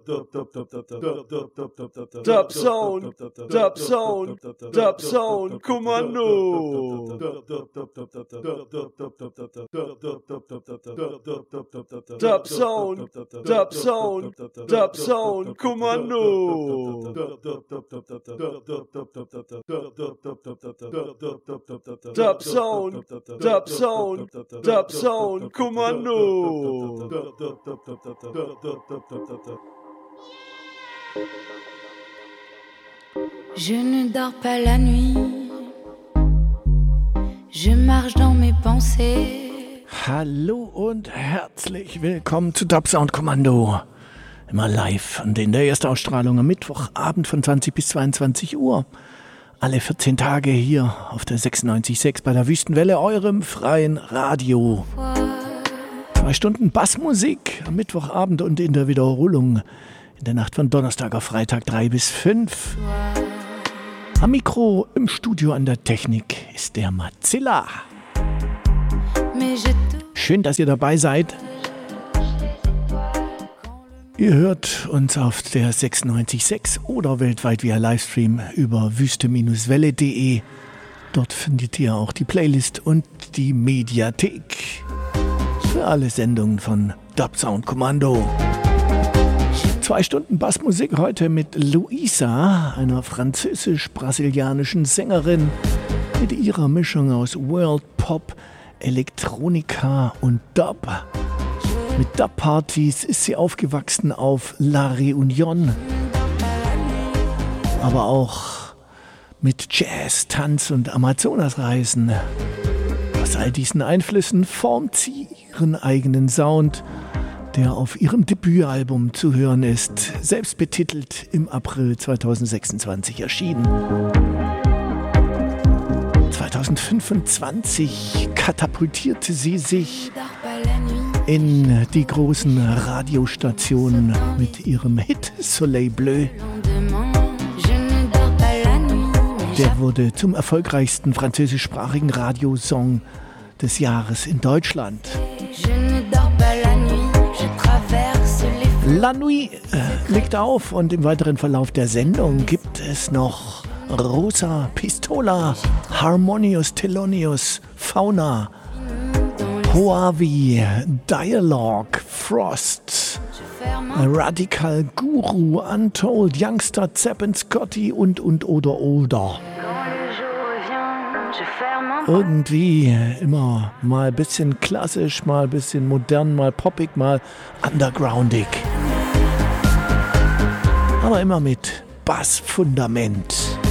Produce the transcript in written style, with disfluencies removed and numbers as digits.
Dubzone, Kommando. Dubzone, Kommando. Dubzone, Kommando. Je ne dors pas la nuit, je marche dans mes pensées. Hallo und herzlich willkommen zu Dubsound Kommando. Immer live und in der Erstausstrahlung am Mittwochabend von 20 bis 22 Uhr. Alle 14 Tage hier auf der 96.6 bei der Wüstenwelle, eurem freien Radio. 2 Stunden Bassmusik am Mittwochabend und in der Wiederholung in der Nacht von Donnerstag auf Freitag 3 bis 5. Am Mikro, im Studio an der Technik ist der Matzilla. Schön, dass ihr dabei seid. Ihr hört uns auf der 96.6 oder weltweit via Livestream über wüste-welle.de. Dort findet ihr auch die Playlist und die Mediathek für alle Sendungen von Dubsound Kommando. 2 Stunden Bassmusik heute mit Luisa, einer französisch-brasilianischen Sängerin, mit ihrer Mischung aus World Pop, Elektronika und Dub. Mit Dub-Partys ist sie aufgewachsen auf La Réunion, aber auch mit Jazz, Tanz und Amazonasreisen. Aus all diesen Einflüssen formt sie ihren eigenen Sound, der auf ihrem Debütalbum zu hören ist, selbst betitelt im April 2026 erschienen. 2025 katapultierte sie sich in die großen Radiostationen mit ihrem Hit Soleil Bleu. Der wurde zum erfolgreichsten französischsprachigen Radiosong des Jahres in Deutschland. La Nuit legt auf und im weiteren Verlauf der Sendung gibt es noch Rosa Pistola, Harmonious Thelonious, Fauna, Huavi, Dialogue, Frost, Radical Guru, Untold, Youngster, Zapp & Scotty und oder. Irgendwie immer mal ein bisschen klassisch, mal ein bisschen modern, mal poppig, mal undergroundig. Aber immer mit Bassfundament.